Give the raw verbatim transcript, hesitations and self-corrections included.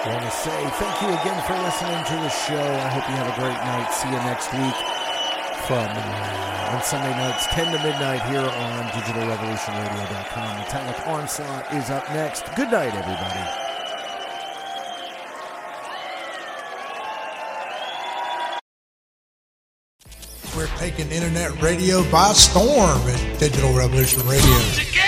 I want to say thank you again for listening to the show. I hope you have a great night. See you next week from uh, on Sunday nights, ten to midnight here on digital revolution radio dot com. Metallic Onslaught is up next. Good night, everybody. We're taking internet radio by storm at Digital Revolution Radio.